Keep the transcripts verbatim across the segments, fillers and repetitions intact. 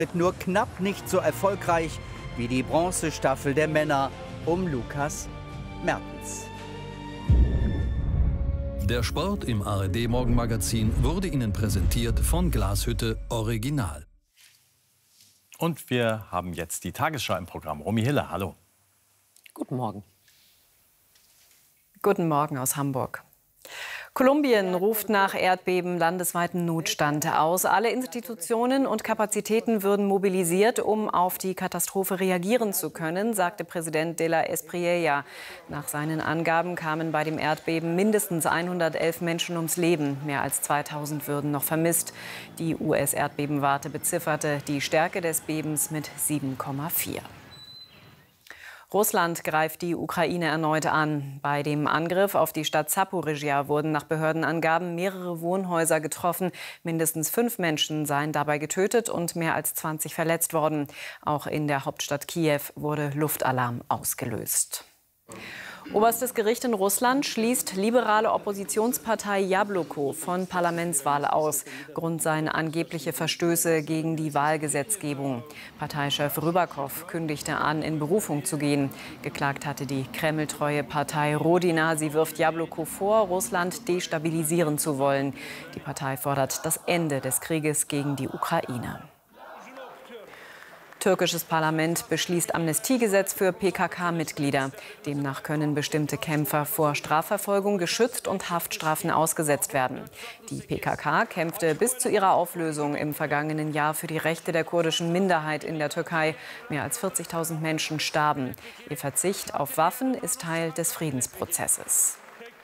Nur knapp nicht so erfolgreich wie die Bronzestaffel der Männer um Lukas Mertens. Der Sport im A R D-Morgenmagazin wurde Ihnen präsentiert von Glashütte Original. Und wir haben jetzt die Tagesschau im Romy Hille, Hiller, hallo. Guten Morgen. Guten Morgen aus Hamburg. Kolumbien ruft nach Erdbeben landesweiten Notstand aus. Alle Institutionen und Kapazitäten würden mobilisiert, um auf die Katastrophe reagieren zu können, sagte Präsident de la Espriella. Nach seinen Angaben kamen bei dem Erdbeben mindestens hundertelf Menschen ums Leben. Mehr als zweitausend würden noch vermisst. Die U S-Erdbebenwarte bezifferte die Stärke des Bebens mit sieben Komma vier. Russland greift die Ukraine erneut an. Bei dem Angriff auf die Stadt Zaporizhia wurden nach Behördenangaben mehrere Wohnhäuser getroffen. Mindestens fünf Menschen seien dabei getötet und mehr als zwanzig verletzt worden. Auch in der Hauptstadt Kiew wurde Luftalarm ausgelöst. Oberstes Gericht in Russland schließt liberale Oppositionspartei Jabloko von Parlamentswahl aus. Grund seien angebliche Verstöße gegen die Wahlgesetzgebung. Parteichef Rybakow kündigte an, in Berufung zu gehen. Geklagt hatte die kremltreue Partei Rodina. Sie wirft Jabloko vor, Russland destabilisieren zu wollen. Die Partei fordert das Ende des Krieges gegen die Ukraine. Türkisches Parlament beschließt Amnestiegesetz für P K K-Mitglieder. Demnach können bestimmte Kämpfer vor Strafverfolgung geschützt und Haftstrafen ausgesetzt werden. Die P K K kämpfte bis zu ihrer Auflösung im vergangenen Jahr für die Rechte der kurdischen Minderheit in der Türkei. Mehr als vierzigtausend Menschen starben. Ihr Verzicht auf Waffen ist Teil des Friedensprozesses.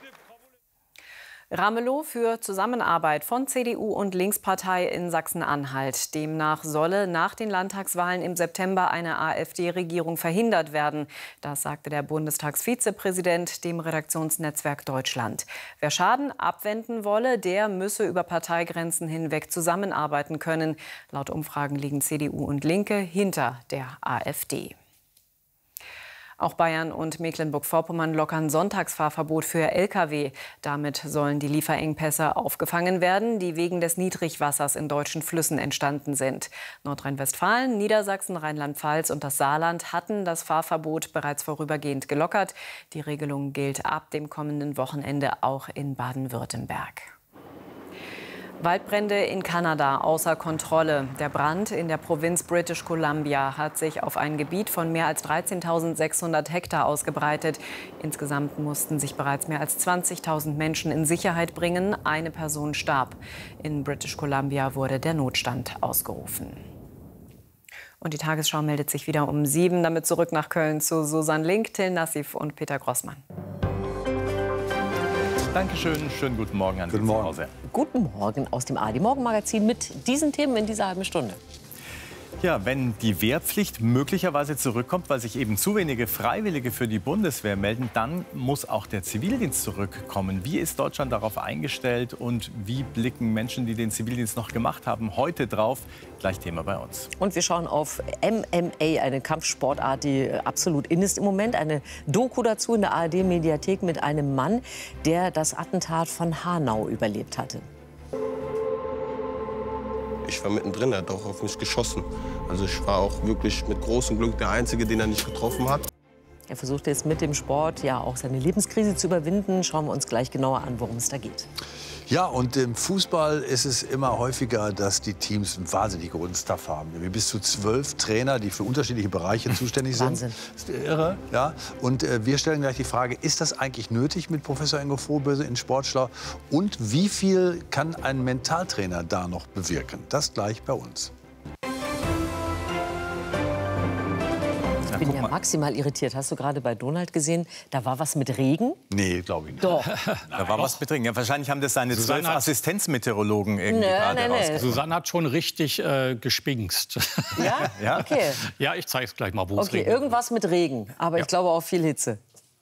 Ramelow für Zusammenarbeit von C D U und Linkspartei in Sachsen-Anhalt. Demnach solle nach den Landtagswahlen im September eine AfD-Regierung verhindert werden. Das sagte der Bundestagsvizepräsident dem Redaktionsnetzwerk Deutschland. Wer Schaden abwenden wolle, der müsse über Parteigrenzen hinweg zusammenarbeiten können. Laut Umfragen liegen C D U und Linke hinter der AfD. Auch Bayern und Mecklenburg-Vorpommern lockern Sonntagsfahrverbot für L K W. Damit sollen die Lieferengpässe aufgefangen werden, die wegen des Niedrigwassers in deutschen Flüssen entstanden sind. Nordrhein-Westfalen, Niedersachsen, Rheinland-Pfalz und das Saarland hatten das Fahrverbot bereits vorübergehend gelockert. Die Regelung gilt ab dem kommenden Wochenende auch in Baden-Württemberg. Waldbrände in Kanada außer Kontrolle. Der Brand in der Provinz British Columbia hat sich auf ein Gebiet von mehr als dreizehntausendsechshundert Hektar ausgebreitet. Insgesamt mussten sich bereits mehr als zwanzigtausend Menschen in Sicherheit bringen. Eine Person starb. In British Columbia wurde der Notstand ausgerufen. Und die Tagesschau meldet sich wieder um sieben. Damit zurück nach Köln zu Susanne Link, Till Nassif und Peter Grossmann. Dankeschön, schönen guten Morgen an Sie zu Hause. Guten Morgen aus dem A R D-Morgenmagazin mit diesen Themen in dieser halben Stunde. Ja, wenn die Wehrpflicht möglicherweise zurückkommt, weil sich eben zu wenige Freiwillige für die Bundeswehr melden, dann muss auch der Zivildienst zurückkommen. Wie ist Deutschland darauf eingestellt und wie blicken Menschen, die den Zivildienst noch gemacht haben, heute drauf? Gleich Thema bei uns. Und wir schauen auf M M A, eine Kampfsportart, die absolut in ist im Moment. Eine Doku dazu in der A R D-Mediathek mit einem Mann, der das Attentat von Hanau überlebt hatte. Ich war mittendrin, er hat auch auf mich geschossen. Also ich war auch wirklich mit großem Glück der Einzige, den er nicht getroffen hat. Er versucht jetzt mit dem Sport ja auch seine Lebenskrise zu überwinden. Schauen wir uns gleich genauer an, worum es da geht. Ja, und im Fußball ist es immer häufiger, dass die Teams einen wahnsinnig großen Staff haben. Wir haben bis zu zwölf Trainer, die für unterschiedliche Bereiche zuständig sind. Wahnsinn. Das ist irre, ja. Und äh, wir stellen gleich die Frage, ist das eigentlich nötig mit Professor Ingo Vorböse in Sportschlau? Und wie viel kann ein Mentaltrainer da noch bewirken? Das gleich bei uns. Ich bin ja maximal irritiert. Hast du gerade bei Donald gesehen, da war was mit Regen? Nee, glaube ich nicht. Doch. Da war was mit drin. Ja, wahrscheinlich haben das seine zwölf Assistenzmeteorologen irgendwie Nee, gerade nee, nee. rausgefunden. Susanne hat schon richtig äh, gespinkst. Ja? Ja? Okay. Ja, ich zeige es gleich mal, wo es Okay, regnet. irgendwas mit Regen. Aber Ja. ich glaube auch viel Hitze.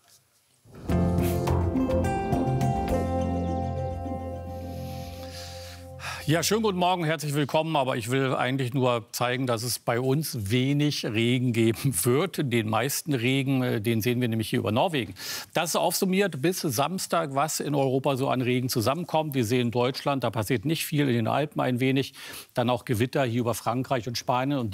Ja, schönen guten Morgen, herzlich willkommen. Aber ich will eigentlich nur zeigen, dass es bei uns wenig Regen geben wird. Den meisten Regen, äh, den sehen wir nämlich hier über Norwegen. Das ist aufsummiert bis Samstag, was in Europa so an Regen zusammenkommt. Wir sehen Deutschland, da passiert nicht viel, in den Alpen ein wenig. Dann auch Gewitter hier über Frankreich und Spanien. Und